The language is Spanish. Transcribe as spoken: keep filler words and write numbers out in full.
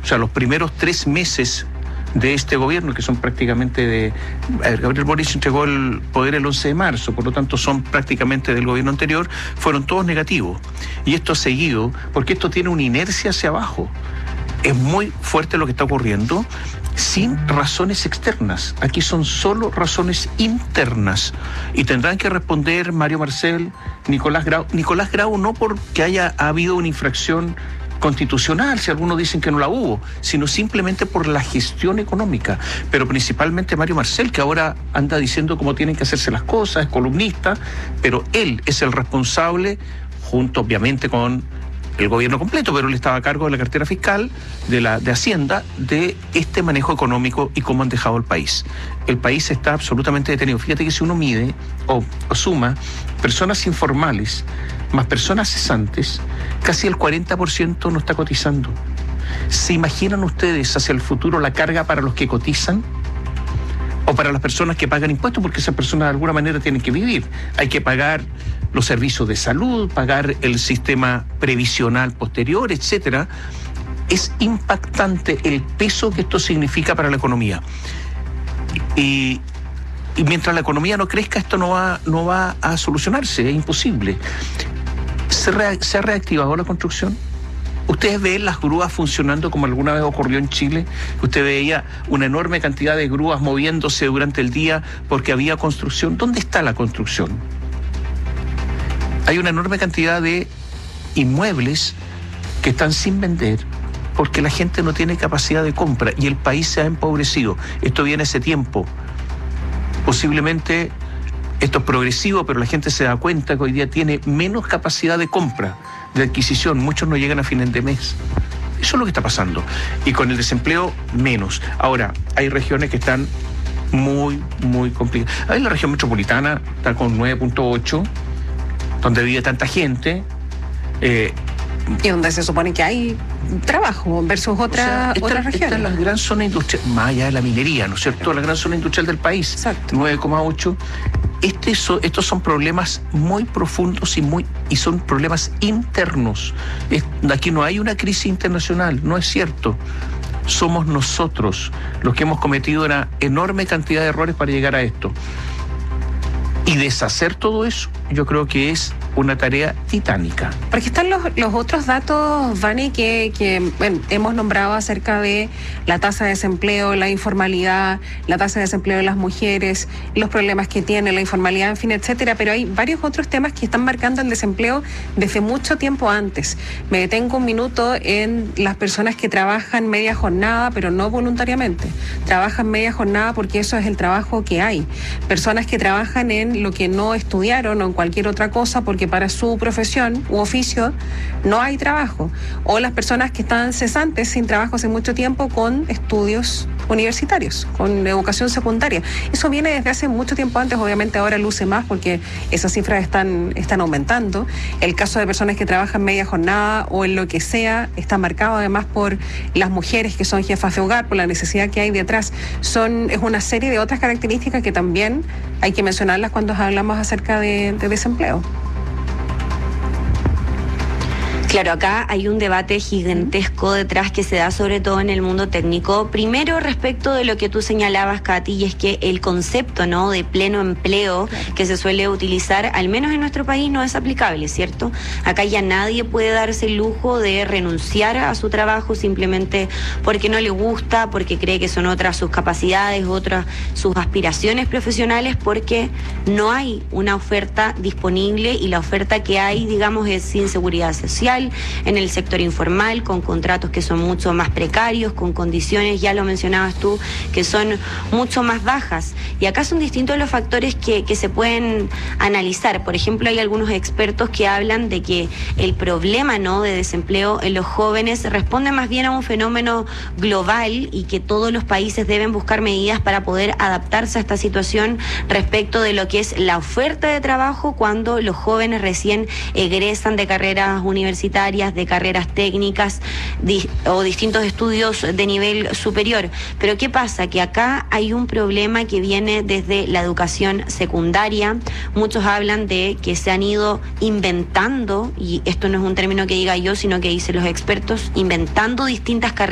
O sea, los primeros tres meses de este gobierno, que son prácticamente de... Gabriel Boric entregó el poder el once de marzo, por lo tanto son prácticamente del gobierno anterior, fueron todos negativos. Y esto ha seguido, porque esto tiene una inercia hacia abajo. Es muy fuerte lo que está ocurriendo, sin razones externas. Aquí son solo razones internas. Y tendrán que responder Mario Marcel, Nicolás Grau. Nicolás Grau no porque haya habido una infracción constitucional, si algunos dicen que no la hubo, sino simplemente por la gestión económica, pero principalmente Mario Marcel, que ahora anda diciendo cómo tienen que hacerse las cosas, es columnista, pero él es el responsable, junto obviamente con el gobierno completo, pero él estaba a cargo de la cartera fiscal, de la de Hacienda, de este manejo económico y cómo han dejado el país. El país está absolutamente detenido. Fíjate que si uno mide o, o suma personas informales más personas cesantes, casi el cuarenta por ciento no está cotizando. ¿Se imaginan ustedes hacia el futuro la carga para los que cotizan? O para las personas que pagan impuestos, porque esas personas de alguna manera tienen que vivir. Hay que pagar los servicios de salud, pagar el sistema previsional posterior, etcétera. Es impactante el peso que esto significa para la economía. Y, y mientras la economía no crezca, esto no va, no va a solucionarse, es imposible. ¿Se, rea, ¿Se ha reactivado la construcción? ¿Ustedes ven las grúas funcionando como alguna vez ocurrió en Chile? Usted veía una enorme cantidad de grúas moviéndose durante el día porque había construcción. ¿Dónde está la construcción? Hay una enorme cantidad de inmuebles que están sin vender porque la gente no tiene capacidad de compra y el país se ha empobrecido. Esto viene hace tiempo. Posiblemente esto es progresivo, pero la gente se da cuenta que hoy día tiene menos capacidad de compra, de adquisición. Muchos no llegan a fin de mes. Eso es lo que está pasando. Y con el desempleo, menos. Ahora, hay regiones que están muy, muy complicadas. Hay la región metropolitana, está con nueve punto ocho, donde vive tanta gente. Eh, y donde se supone que hay trabajo versus otra, o sea, esta, otras regiones. Esta es la gran zona industrial, más allá de la minería, ¿no es cierto? La gran zona industrial del país. Exacto. nueve coma ocho. Este so, estos son problemas muy profundos y muy y son problemas internos. Es, aquí no hay una crisis internacional, no es cierto. Somos nosotros los que hemos cometido una enorme cantidad de errores para llegar a esto. Y deshacer todo eso, yo creo que es una tarea titánica. Porque están los, los otros datos, Vani, que, que bueno, hemos nombrado acerca de la tasa de desempleo, la informalidad, la tasa de desempleo de las mujeres, los problemas que tiene la informalidad, en fin, etcétera. Pero hay varios otros temas que están marcando el desempleo desde mucho tiempo antes. Me detengo un minuto en las personas que trabajan media jornada, pero no voluntariamente. Trabajan media jornada porque eso es el trabajo que hay. Personas que trabajan en lo que no estudiaron o en cualquier otra cosa porque para su profesión u oficio no hay trabajo, o las personas que están cesantes sin trabajo hace mucho tiempo con estudios universitarios, con educación secundaria. Eso viene desde hace mucho tiempo antes, obviamente ahora luce más porque esas cifras están, están aumentando. El caso de personas que trabajan media jornada o en lo que sea está marcado además por las mujeres que son jefas de hogar, por la necesidad que hay detrás. Son, es una serie de otras características que también hay que mencionarlas cuando hablamos acerca de, de desempleo. Claro, acá hay un debate gigantesco detrás que se da sobre todo en el mundo técnico. Primero, respecto de lo que tú señalabas, Katy, y es que el concepto, ¿no?, de pleno empleo que se suele utilizar, al menos en nuestro país, no es aplicable, ¿cierto? Acá ya nadie puede darse el lujo de renunciar a su trabajo simplemente porque no le gusta, porque cree que son otras sus capacidades, otras sus aspiraciones profesionales, porque no hay una oferta disponible y la oferta que hay, digamos, es sin seguridad social, en el sector informal, con contratos que son mucho más precarios, con condiciones, ya lo mencionabas tú, que son mucho más bajas. Y acá son distintos los factores que, que se pueden analizar. Por ejemplo, hay algunos expertos que hablan de que el problema, ¿no?, de desempleo en los jóvenes responde más bien a un fenómeno global y que todos los países deben buscar medidas para poder adaptarse a esta situación respecto de lo que es la oferta de trabajo cuando los jóvenes recién egresan de carreras universitarias, de carreras técnicas di, o distintos estudios de nivel superior. Pero ¿qué pasa? Que acá hay un problema que viene desde la educación secundaria. Muchos hablan de que se han ido inventando, y esto no es un término que diga yo, sino que dicen los expertos, inventando distintas carreras